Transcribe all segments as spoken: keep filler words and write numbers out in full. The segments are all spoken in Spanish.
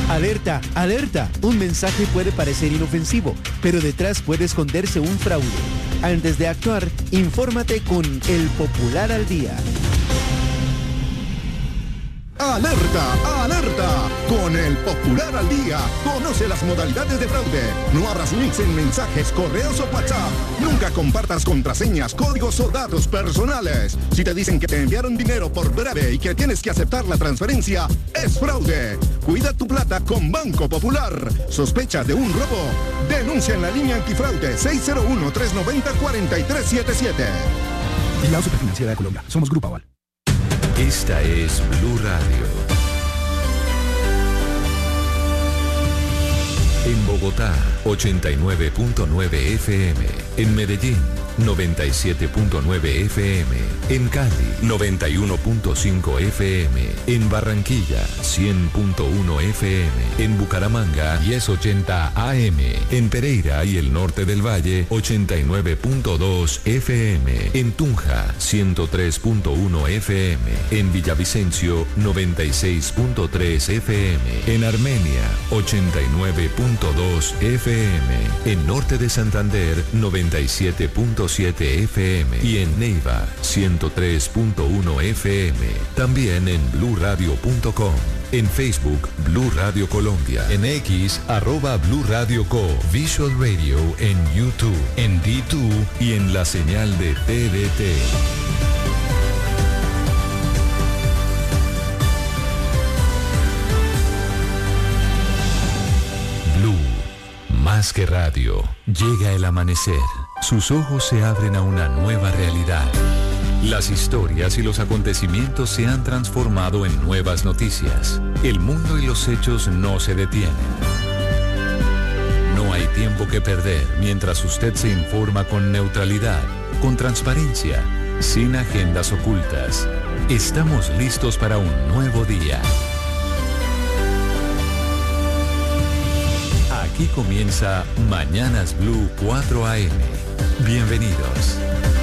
Alerta, alerta. Un mensaje puede parecer inofensivo, pero detrás puede esconderse un fraude. Antes de actuar, infórmate con El Popular al Día. ¡Alerta! ¡Alerta! Con El Popular al Día, conoce las modalidades de fraude. No abras links en mensajes, correos o WhatsApp. Nunca compartas contraseñas, códigos o datos personales. Si te dicen que te enviaron dinero por breve y que tienes que aceptar la transferencia, es fraude. Cuida tu plata con Banco Popular. ¿Sospecha de un robo? Denuncia en la línea antifraude seis cero uno, tres nueve cero, cuatro tres siete siete. Vigilado Superfinanciera de Colombia. Somos Grupo Aval. Esta es Blue Radio. En Bogotá, ochenta y nueve punto nueve F M. En Medellín, noventa y siete punto nueve F M. En Cali, noventa y uno punto cinco F M. En Barranquilla, cien punto uno F M. En Bucaramanga, mil ochenta A M. En Pereira y el norte del Valle, ochenta y nueve punto dos F M. En Tunja, ciento tres punto uno F M. En Villavicencio, noventa y seis punto tres F M. En Armenia, ochenta y nueve punto dos F M. En norte de Santander, noventa y siete punto siete F M. Y en Neiva, ciento tres punto uno F M. También en blue radio punto com. En Facebook, Blue Radio Colombia. En X, arroba Blue Radio Co. Visual Radio en YouTube, en D dos y en la señal de T D T. Blue, más que radio. Llega el amanecer. Sus ojos se abren a una nueva realidad. Las historias y los acontecimientos se han transformado en nuevas noticias. El mundo y los hechos no se detienen. No hay tiempo que perder mientras usted se informa con neutralidad, con transparencia, sin agendas ocultas. Estamos listos para un nuevo día. Aquí comienza Mañanas Blue cuatro A M. Bienvenidos.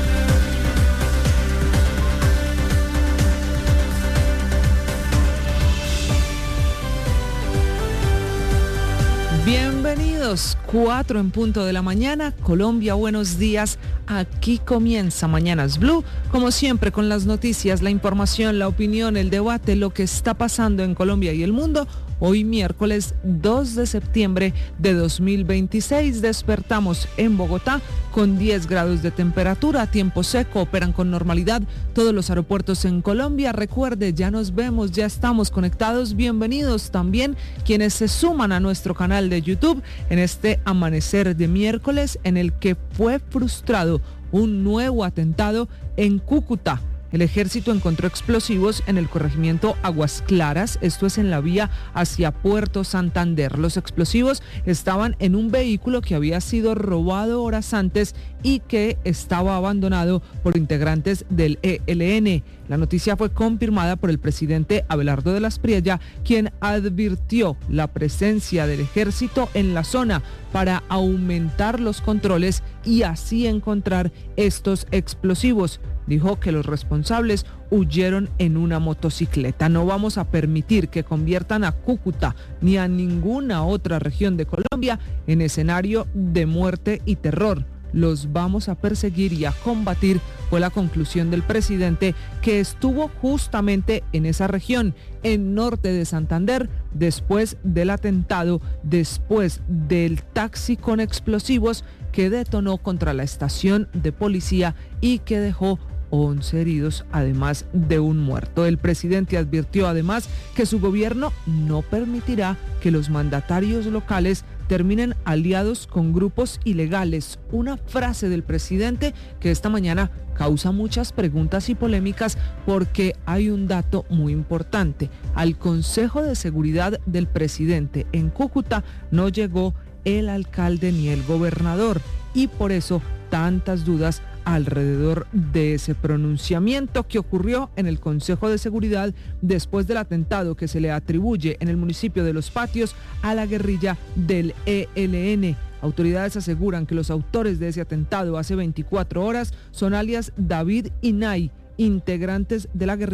Bienvenidos, cuatro en punto de la mañana, Colombia, buenos días. Aquí comienza Mañanas Blue, como siempre con las noticias, la información, la opinión, el debate, lo que está pasando en Colombia y el mundo. Hoy miércoles dos de septiembre de dos mil veintiséis despertamos en Bogotá con diez grados de temperatura, tiempo seco, operan con normalidad todos los aeropuertos en Colombia. Recuerde, ya nos vemos, ya estamos conectados. Bienvenidos también quienes se suman a nuestro canal de YouTube en este amanecer de miércoles en el que fue frustrado un nuevo atentado en Cúcuta. El ejército encontró explosivos en el corregimiento Aguas Claras, esto es en la vía hacia Puerto Santander. Los explosivos estaban en un vehículo que había sido robado horas antes y que estaba abandonado por integrantes del E L N. La noticia fue confirmada por el presidente Abelardo de las Priella, quien advirtió la presencia del ejército en la zona para aumentar los controles y así encontrar estos explosivos. Dijo que los responsables huyeron en una motocicleta. No vamos a permitir que conviertan a Cúcuta ni a ninguna otra región de Colombia en escenario de muerte y terror. Los vamos a perseguir y a combatir, fue la conclusión del presidente, que estuvo justamente en esa región, en norte de Santander, después del atentado, después del taxi con explosivos que detonó contra la estación de policía y que dejó once heridos, además de un muerto. El presidente advirtió además que su gobierno no permitirá que los mandatarios locales terminen aliados con grupos ilegales. Una frase del presidente que esta mañana causa muchas preguntas y polémicas porque hay un dato muy importante. Al Consejo de Seguridad del presidente en Cúcuta no llegó el alcalde ni el gobernador y por eso tantas dudas alrededor de ese pronunciamiento que ocurrió en el Consejo de Seguridad después del atentado que se le atribuye en el municipio de Los Patios a la guerrilla del E L N. Autoridades aseguran que los autores de ese atentado hace veinticuatro horas son alias David y Nay, integrantes de la guerrilla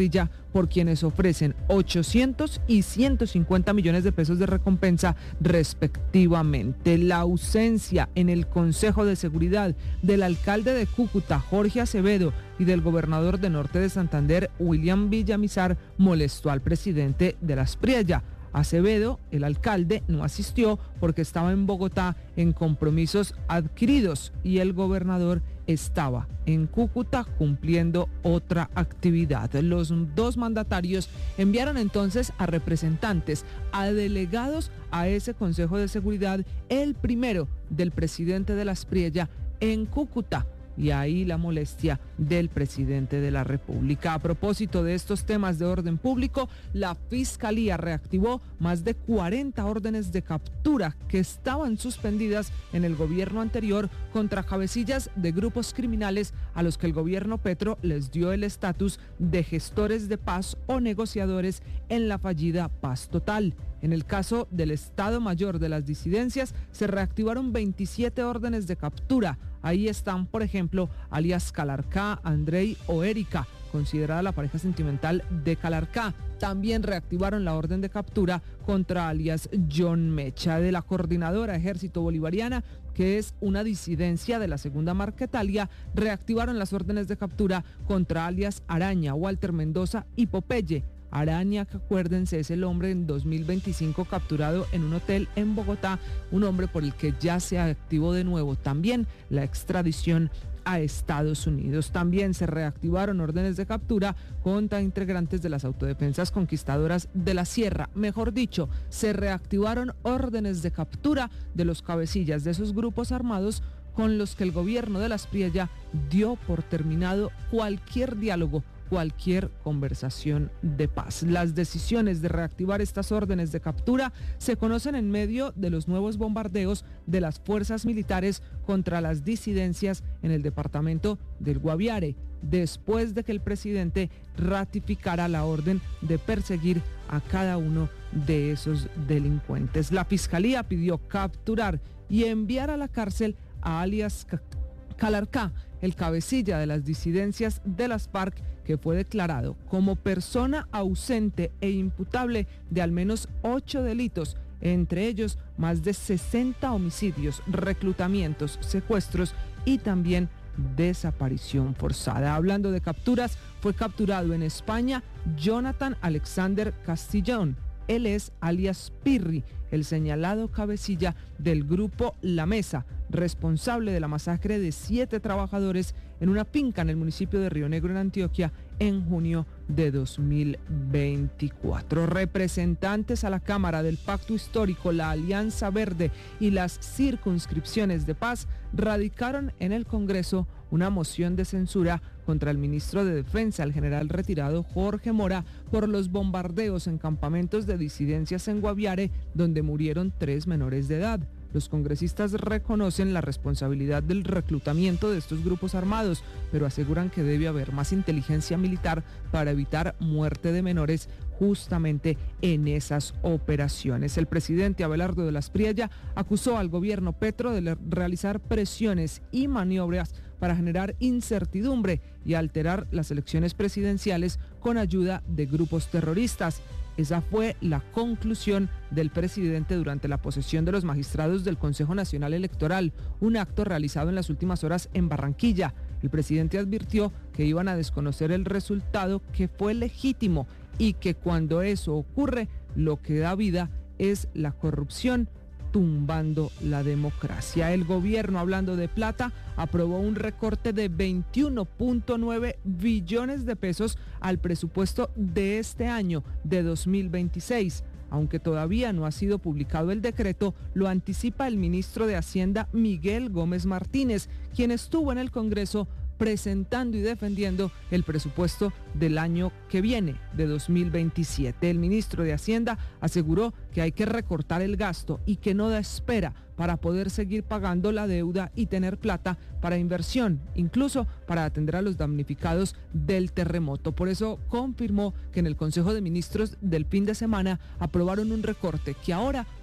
por quienes ofrecen ochocientos y ciento cincuenta millones de pesos de recompensa respectivamente. La ausencia en el Consejo de Seguridad del alcalde de Cúcuta, Jorge Acevedo, y del gobernador de Norte de Santander, William Villamizar, molestó al presidente de la Aspriella. Acevedo, el alcalde, no asistió porque estaba en Bogotá en compromisos adquiridos y el gobernador estaba en Cúcuta cumpliendo otra actividad. Los dos mandatarios enviaron entonces a representantes, a delegados a ese Consejo de Seguridad, el primero del presidente de la Aspriella en Cúcuta. Y ahí la molestia del presidente de la República. A propósito de estos temas de orden público, la Fiscalía reactivó más de cuarenta órdenes de captura que estaban suspendidas en el gobierno anterior contra cabecillas de grupos criminales a los que el gobierno Petro les dio el estatus de gestores de paz o negociadores en la fallida Paz Total. En el caso del Estado Mayor de las Disidencias, se reactivaron veintisiete órdenes de captura. Ahí están, por ejemplo, alias Calarcá, Andrei o Erika, considerada la pareja sentimental de Calarcá. También reactivaron la orden de captura contra alias John Mecha. De la Coordinadora Ejército Bolivariana, que es una disidencia de la Segunda Marquetalia, reactivaron las órdenes de captura contra alias Araña, Walter Mendoza y Popeye. Araña, que acuérdense, es el hombre en dos mil veinticinco capturado en un hotel en Bogotá, un hombre por el que ya se activó de nuevo también la extradición a Estados Unidos. También se reactivaron órdenes de captura contra integrantes de las autodefensas conquistadoras de la Sierra. Mejor dicho, se reactivaron órdenes de captura de los cabecillas de esos grupos armados con los que el gobierno de la Aspriella dio por terminado cualquier diálogo, cualquier conversación de paz. Las decisiones de reactivar estas órdenes de captura se conocen en medio de los nuevos bombardeos de las fuerzas militares contra las disidencias en el departamento del Guaviare, después de que el presidente ratificara la orden de perseguir a cada uno de esos delincuentes. La Fiscalía pidió capturar y enviar a la cárcel a alias Calarcá, el cabecilla de las disidencias de las FARC, que fue declarado como persona ausente e imputable de al menos ocho delitos, entre ellos más de sesenta homicidios, reclutamientos, secuestros y también desaparición forzada. Hablando de capturas, fue capturado en España Jonathan Alexander Castillón. Él es alias Pirri, el señalado cabecilla del grupo La Mesa, responsable de la masacre de siete trabajadores en una finca en el municipio de Río Negro, en Antioquia, en junio de dos mil veinticuatro. Representantes a la Cámara del Pacto Histórico, la Alianza Verde y las circunscripciones de paz radicaron en el Congreso una moción de censura contra el ministro de Defensa, el general retirado Jorge Mora, por los bombardeos en campamentos de disidencias en Guaviare, donde murieron tres menores de edad. Los congresistas reconocen la responsabilidad del reclutamiento de estos grupos armados, pero aseguran que debe haber más inteligencia militar para evitar muerte de menores justamente en esas operaciones. El presidente Abelardo de la Aspriella acusó al gobierno Petro de realizar presiones y maniobras para generar incertidumbre y alterar las elecciones presidenciales con ayuda de grupos terroristas. Esa fue la conclusión del presidente durante la posesión de los magistrados del Consejo Nacional Electoral, un acto realizado en las últimas horas en Barranquilla. El presidente advirtió que iban a desconocer el resultado, que fue legítimo, y que cuando eso ocurre, lo que da vida es la corrupción, tumbando la democracia. El gobierno, hablando de plata, aprobó un recorte de veintiuno punto nueve billones de pesos al presupuesto de este año, de dos mil veintiséis. Aunque todavía no ha sido publicado el decreto, lo anticipa el ministro de Hacienda, Miguel Gómez Martínez, quien estuvo en el Congreso presentando y defendiendo el presupuesto del año que viene, de dos mil veintisiete. El ministro de Hacienda aseguró que hay que recortar el gasto y que no da espera para poder seguir pagando la deuda y tener plata para inversión, incluso para atender a los damnificados del terremoto. Por eso confirmó que en el Consejo de Ministros del fin de semana aprobaron un recorte que ahora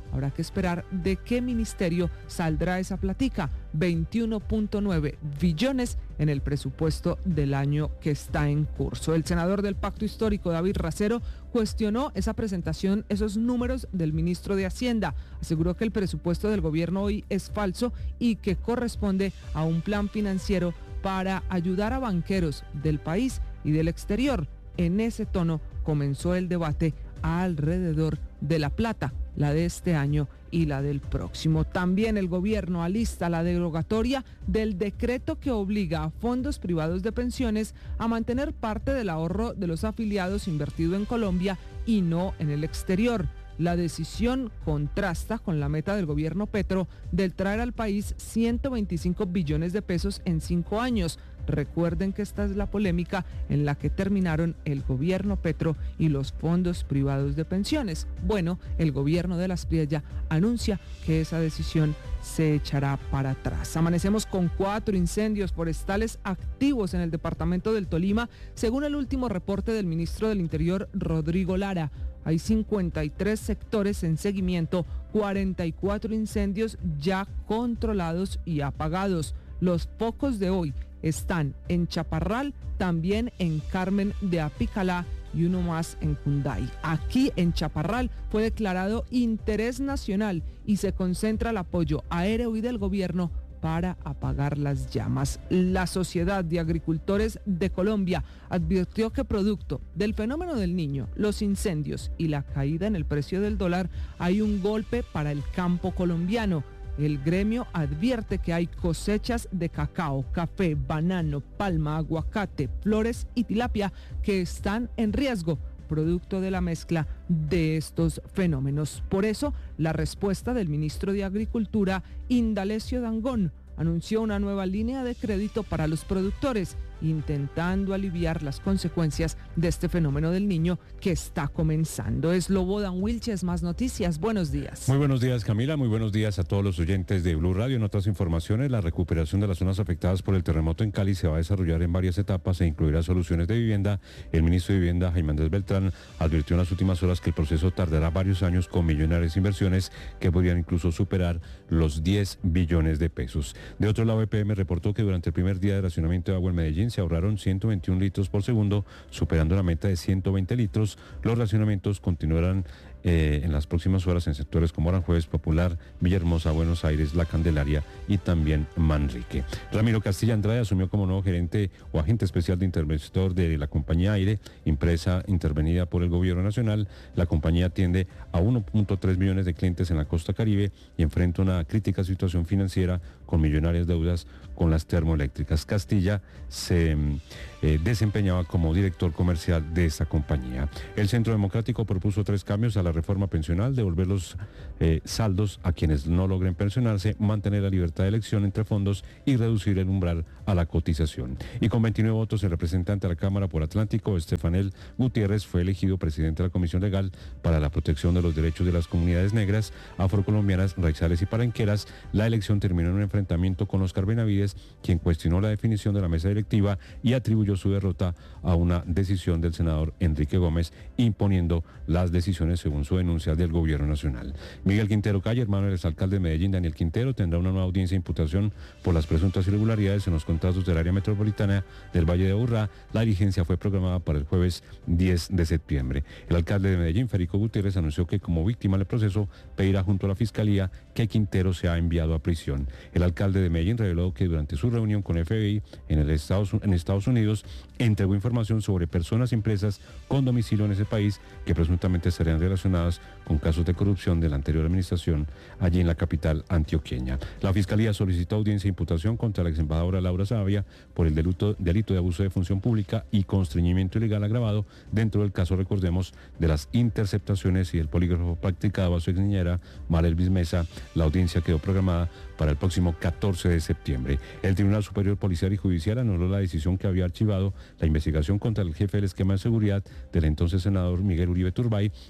Habrá que esperar de qué ministerio saldrá esa platica, veintiuno punto nueve billones en el presupuesto del año que está en curso. El senador del Pacto Histórico, David Racero, cuestionó esa presentación, esos números del ministro de Hacienda. Aseguró que el presupuesto del gobierno hoy es falso y que corresponde a un plan financiero para ayudar a banqueros del país y del exterior. En ese tono comenzó el debate alrededor de la plata, la de este año y la del próximo. También el gobierno alista la derogatoria del decreto que obliga a fondos privados de pensiones a mantener parte del ahorro de los afiliados invertido en Colombia y no en el exterior. La decisión contrasta con la meta del gobierno Petro de traer al país ciento veinticinco billones de pesos en cinco años. Recuerden que esta es la polémica en la que terminaron el gobierno Petro y los fondos privados de pensiones. Bueno, el gobierno de Las Priella anuncia que esa decisión se echará para atrás. Amanecemos con cuatro incendios forestales activos en el departamento del Tolima, según el último reporte del ministro del Interior, Rodrigo Lara. Hay cincuenta y tres sectores en seguimiento, cuarenta y cuatro incendios ya controlados y apagados. Los focos de hoy están en Chaparral, también en Carmen de Apicalá y uno más en Cunday. Aquí en Chaparral fue declarado interés nacional y se concentra el apoyo aéreo y del gobierno para apagar las llamas. La Sociedad de Agricultores de Colombia advirtió que producto del fenómeno del Niño, los incendios y la caída en el precio del dólar, hay un golpe para el campo colombiano. El gremio advierte que hay cosechas de cacao, café, banano, palma, aguacate, flores y tilapia que están en riesgo, producto de la mezcla de estos fenómenos. Por eso, la respuesta del ministro de Agricultura, Indalecio Dangond, anunció una nueva línea de crédito para los productores, intentando aliviar las consecuencias de este fenómeno del Niño que está comenzando. Es Slobodan Wilches, Más Noticias. Buenos días. Muy buenos días, Camila. Muy buenos días a todos los oyentes de Blue Radio. En otras informaciones, la recuperación de las zonas afectadas por el terremoto en Cali se va a desarrollar en varias etapas e incluirá soluciones de vivienda. El ministro de Vivienda, Jaime Andrés Beltrán, advirtió en las últimas horas que el proceso tardará varios años con millonarias inversiones que podrían incluso superar los diez billones de pesos. De otro lado, E P M reportó que durante el primer día de racionamiento de agua en Medellín se ahorraron ciento veintiún litros por segundo, superando la meta de ciento veinte litros. Los racionamientos continuarán eh, en las próximas horas en sectores como Aranjuez, Popular, Villahermosa, Buenos Aires, La Candelaria y también Manrique. Ramiro Castilla Andrade asumió como nuevo gerente o agente especial de interventor de la compañía Aire, empresa intervenida por el gobierno nacional. La compañía atiende a uno punto tres millones de clientes en la costa caribe y enfrenta una crítica situación financiera con millonarias deudas con las termoeléctricas. Castilla se eh, desempeñaba como director comercial de esta compañía. El Centro Democrático propuso tres cambios a la reforma pensional: devolver los eh, saldos a quienes no logren pensionarse, mantener la libertad de elección entre fondos y reducir el umbral a la cotización. Y con veintinueve votos, el representante de la Cámara por Atlántico, Estefanel Gutiérrez, fue elegido presidente de la Comisión Legal para la Protección de los Derechos de las Comunidades Negras, Afrocolombianas, Raizales y Palenqueras. La elección terminó en un enfrentamiento con Oscar Benavides, quien cuestionó la definición de la mesa directiva y atribuyó su derrota a una decisión del senador Enrique Gómez, imponiendo las decisiones según su denuncia del gobierno nacional. Miguel Quintero Calle, hermano del exalcalde de Medellín, Daniel Quintero, tendrá una nueva audiencia de imputación por las presuntas irregularidades en los contratos del área metropolitana del Valle de Aburrá. La diligencia fue programada para el jueves diez de septiembre. El alcalde de Medellín, Federico Gutiérrez, anunció que como víctima del proceso pedirá junto a la Fiscalía que Quintero sea enviado a prisión. El alcalde de Medellín reveló que durante su reunión con F B I en, el Estados, en Estados Unidos entregó información sobre personas y empresas con domicilio en ese país que presuntamente estarían relacionadas con casos de corrupción de la anterior administración allí en la capital antioqueña. La Fiscalía solicitó audiencia de imputación contra la exembajadora Laura Savia por el delito, delito de abuso de función pública y constreñimiento ilegal agravado dentro del caso, recordemos, de las interceptaciones y el polígrafo practicado a su exniñera Mara Elvis Mesa. La audiencia quedó programada para el próximo catorce de septiembre. El Tribunal Superior Policial y Judicial anuló la decisión que había archivado la investigación contra el jefe del esquema de seguridad del entonces senador Miguel Uribe Turbay. La decisión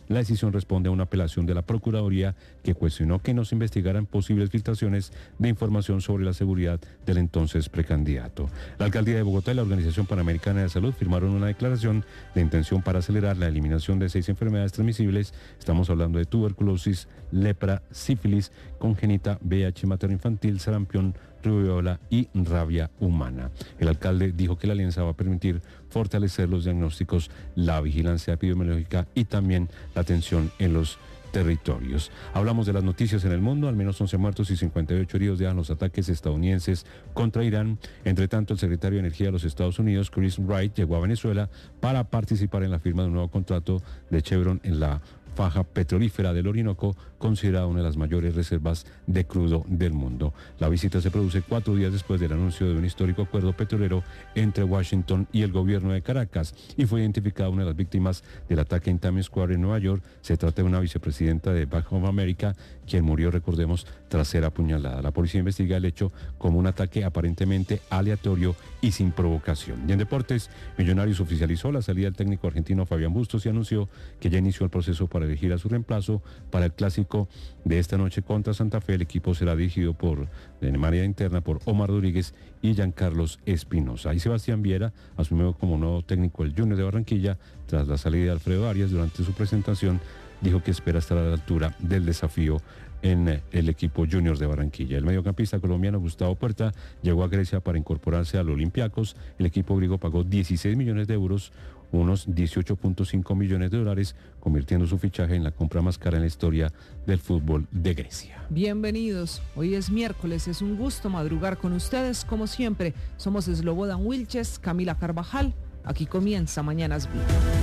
acción responde a una apelación de la Procuraduría que cuestionó que no se investigaran posibles filtraciones de información sobre la seguridad del entonces precandidato. La Alcaldía de Bogotá y la Organización Panamericana de Salud firmaron una declaración de intención para acelerar la eliminación de seis enfermedades transmisibles. Estamos hablando de tuberculosis, lepra, sífilis congénita, V I H materno-infantil, sarampión, rubiola y rabia humana. El alcalde dijo que la alianza va a permitir fortalecer los diagnósticos, la vigilancia epidemiológica y también la atención en los territorios. Hablamos de las noticias en el mundo. Al menos once muertos y cincuenta y ocho heridos dejan los ataques estadounidenses contra Irán. Entre tanto, el secretario de Energía de los Estados Unidos, Chris Wright, llegó a Venezuela para participar en la firma de un nuevo contrato de Chevron en la faja petrolífera del Orinoco, considerada una de las mayores reservas de crudo del mundo. La visita se produce cuatro días después del anuncio de un histórico acuerdo petrolero entre Washington y el gobierno de Caracas, y fue identificada una de las víctimas del ataque en Times Square en Nueva York. Se trata de una vicepresidenta de Bank of America, quien murió, recordemos, tras ser apuñalada. La policía investiga el hecho como un ataque aparentemente aleatorio y sin provocación. Y en deportes, Millonarios oficializó la salida del técnico argentino Fabián Bustos y anunció que ya inició el proceso para elegir a su reemplazo para el clásico de esta noche contra Santa Fe. El equipo será dirigido por, de manera interna, por Omar Rodríguez y Giancarlos Espinosa. Y Sebastián Viera asumió como nuevo técnico el Junior de Barranquilla tras la salida de Alfredo Arias. Durante su presentación dijo que espera estar a la altura del desafío en el equipo Junior de Barranquilla. El mediocampista colombiano Gustavo Puerta llegó a Grecia para incorporarse al Olympiacos. El equipo griego pagó dieciséis millones de euros, unos dieciocho punto cinco millones de dólares, convirtiendo su fichaje en la compra más cara en la historia del fútbol de Grecia. Bienvenidos, hoy es miércoles, es un gusto madrugar con ustedes, como siempre. Somos Slobodan Wilches, Camila Carvajal, aquí comienza Mañanas Blue.